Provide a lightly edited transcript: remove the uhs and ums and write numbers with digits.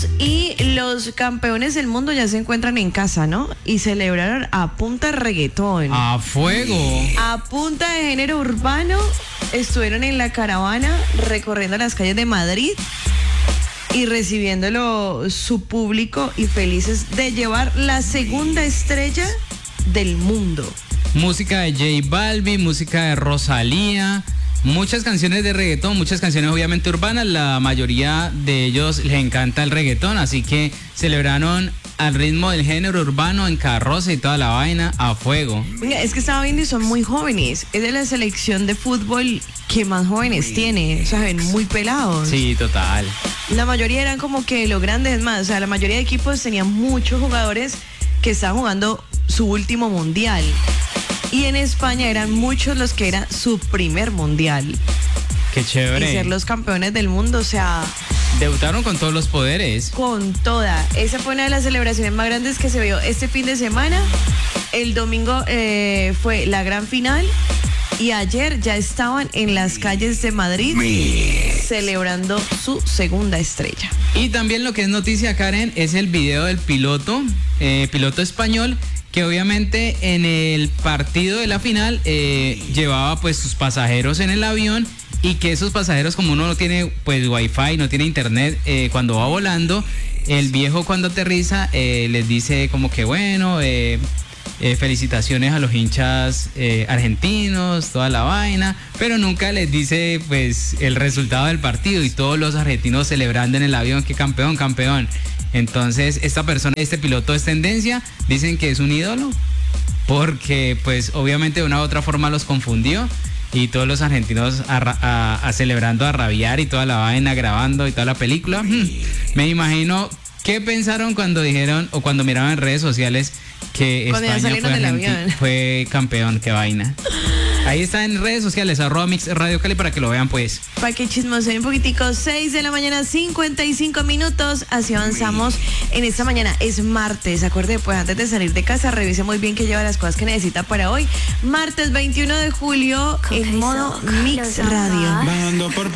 años y los campeones del mundo ya se encuentran en casa, ¿no? Y celebraron a punta de reggaetón. ¡A fuego! A punta de género urbano, estuvieron en la caravana recorriendo las calles de Madrid y recibiéndolo su público y felices de llevar la segunda estrella del mundo. Música de J Balvin, música de Rosalía, muchas canciones de reggaetón, muchas canciones obviamente urbanas. La mayoría de ellos les encanta el reggaetón, así que celebraron al ritmo del género urbano en carroza y toda la vaina a fuego. Oiga, es que estaba viendo y son muy jóvenes. Es de la selección de fútbol que más jóvenes tiene. O sea, ven muy pelados. Sí, total. La mayoría eran como que los grandes más. O sea, la mayoría de equipos tenían muchos jugadores que estaban jugando su último mundial. Y en España eran muchos los que era su primer mundial. Qué chévere. Y ser los campeones del mundo, o sea... Debutaron con todos los poderes. Con toda. Esa fue una de las celebraciones más grandes que se vio este fin de semana. El domingo fue la gran final. Y ayer ya estaban en las calles de Madrid celebrando su segunda estrella. Y también lo que es noticia, Karen, es el video del piloto español, que obviamente en el partido de la final llevaba pues sus pasajeros en el avión, y que esos pasajeros, como uno no tiene pues wifi, no tiene internet cuando va volando, el viejo cuando aterriza les dice como que bueno, felicitaciones a los hinchas argentinos, toda la vaina, pero nunca les dice pues el resultado del partido, y todos los argentinos celebrando en el avión que campeón, campeón. Entonces esta persona, este piloto es tendencia, dicen que es un ídolo, porque pues obviamente de una u otra forma los confundió, y todos los argentinos celebrando a rabiar y toda la vaina, grabando y toda la película. Me imagino qué pensaron cuando dijeron o cuando miraron en redes sociales que cuando España fue campeón. Qué vaina. Ahí está en redes sociales, @Mix Radio Cali, para que lo vean pues. Para que chismoseen un poquitico. 6 de la mañana, 55 minutos. Así avanzamos en esta mañana. Es martes. Acuerde, pues antes de salir de casa, revise muy bien que lleva las cosas que necesita para hoy. Martes 21 de julio, en modo Mix Radio.